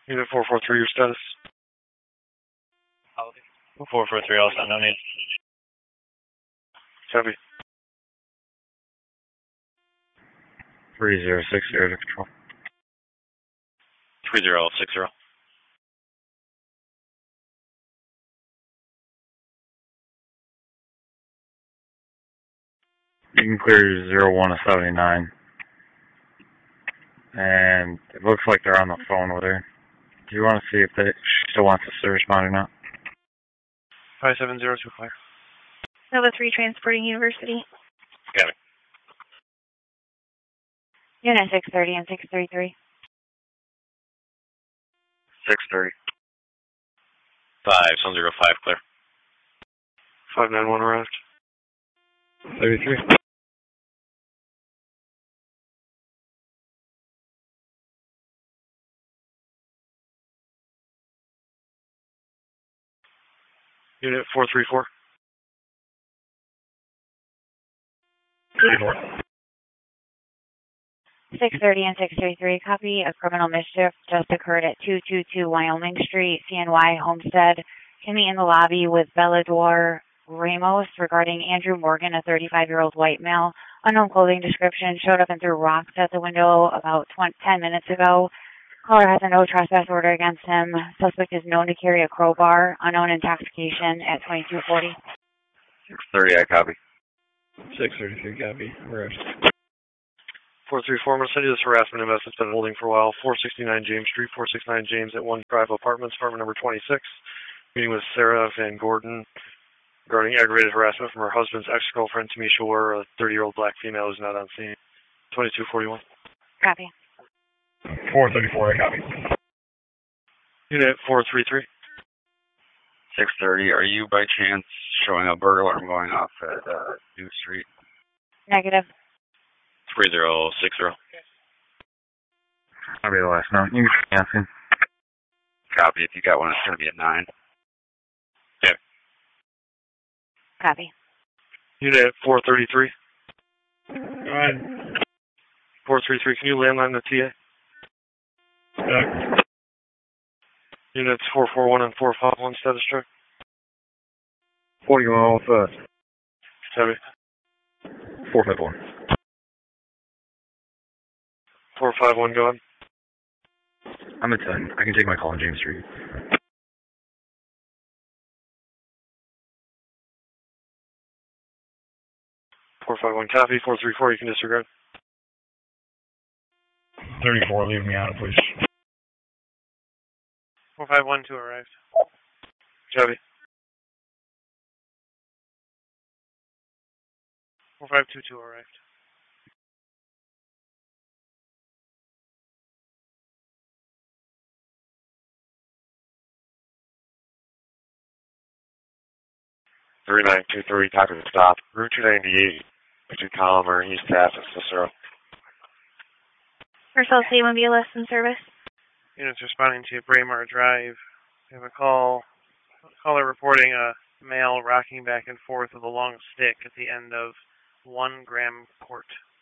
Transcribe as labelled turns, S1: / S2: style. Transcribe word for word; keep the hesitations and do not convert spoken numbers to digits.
S1: Unit four four three, your status?
S2: four four three, all set, no need.
S1: Copy.
S2: three zero six zero to control. three zero six zero. You can clear zero one of seventy-nine. And it looks like they're on the phone with her. Do you want to see if they, she still wants us to respond or not?
S1: five seven zero two five.
S3: Nova three transporting University.
S2: Got it.
S3: Unit six thirty and six thirty-three.
S2: six thirty. five seven zero five, clear.
S1: five nine one arrived.
S2: thirty-three.
S1: Unit four three four.
S3: six thirty and six thirty-three. Copy. A criminal mischief just occurred at two two two Wyoming Street, C N Y Homestead. Can meet in the lobby with Bellador Ramos regarding Andrew Morgan, a thirty-five-year-old white male. Unknown clothing description, showed up and threw rocks at the window about twenty, ten minutes ago. Caller has a no trespass order against him. Suspect is known to carry a crowbar. Unknown intoxication at twenty-two forty.
S2: six thirty, I copy.
S4: six thirty-three, copy. Arrest.
S1: four three four, I'm going to send you this harassment invest that's been holding for a while. four sixty-nine James Street, four sixty-nine James at one Drive Apartments, apartment number twenty-six. Meeting with Sarah Van Gordon regarding aggravated harassment from her husband's ex-girlfriend, Tamisha Ware, a thirty-year-old black female who's not on scene. twenty-two forty-one.
S3: Copy.
S4: four thirty-four, I copy.
S1: Unit four three three.
S2: six thirty, are you by chance showing a burglar going off at uh, New Street?
S3: Negative.
S2: three zero six zero. I'll be the last note. You can ask him. Copy. If you got one, it's going to be at nine. Yeah.
S3: Copy.
S1: Unit four thirty-three.
S4: Go ahead.
S1: four three three, can you landline the T A?
S4: Uh,
S1: Units four four one and four five one, status check.
S2: forty-one all first.
S1: Copy.
S2: four five one.
S1: four five one, go ahead.
S2: I'm at ten. I can take my call on James Street.
S1: four five one, copy. four three four, you can disregard.
S4: thirty-four, leave me out, please.
S1: four five one two arrived. Copy. four five two two arrived.
S5: three nine two three, copy the stop. Route two ninety-eight, between Collimer and East Taft and Cicero.
S3: Purcell State Mobile in service.
S1: Units responding to Braemar Drive. We have a call. Caller reporting a male rocking back and forth with a long stick at the end of one Graham Court.